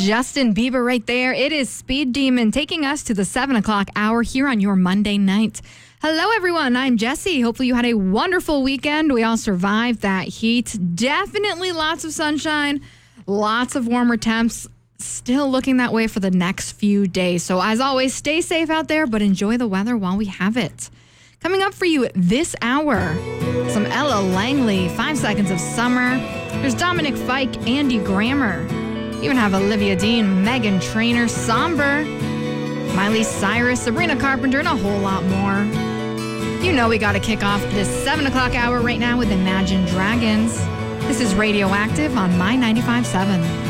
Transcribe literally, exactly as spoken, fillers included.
Justin Bieber right there. It is Speed Demon taking us to the seven o'clock hour here on your Monday night. Hello, everyone. I'm Jessie. Hopefully you had a wonderful weekend. We all survived that heat. Definitely lots of sunshine, lots of warmer temps. Still looking that way for the next few days. So as always, stay safe out there, but enjoy the weather while we have it. Coming up for you this hour, some Ella Langley, Five Seconds of Summer. There's Dominic Fike, Andy Grammer. You even have Olivia Dean, Megan Trainor, Somber, Miley Cyrus, Sabrina Carpenter, and a whole lot more. You know we got to kick off this seven o'clock hour right now with Imagine Dragons. This is Radioactive on My ninety-five point seven.